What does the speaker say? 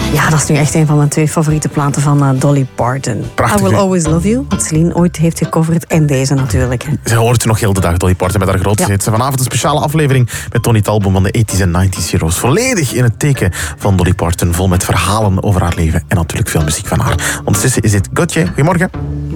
Ja, dat is nu echt een van mijn 2 favoriete platen van Dolly Parton. Prachtig, I Will hè? Always Love You, wat Celine ooit heeft gecoverd. En deze natuurlijk. Hè. Ze hoort nog heel de dag, Dolly Parton, met haar grote hits. Vanavond een speciale aflevering met Tony Talbot van de 80s en 90s heroes. Volledig in het teken van Dolly Parton. Vol met verhalen over haar leven en natuurlijk veel muziek van haar. Ondertussen is dit Gotje. Goedemorgen.